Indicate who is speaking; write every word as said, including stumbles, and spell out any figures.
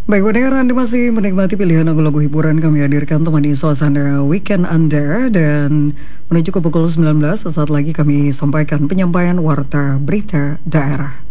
Speaker 1: Baik, pendengar Anda masih menikmati pilihan lagu-lagu hiburan kami hadirkan temani suasana weekend Anda. Dan menuju ke pukul sembilan belas, sesaat lagi kami sampaikan penyampaian Warta Berita Daerah.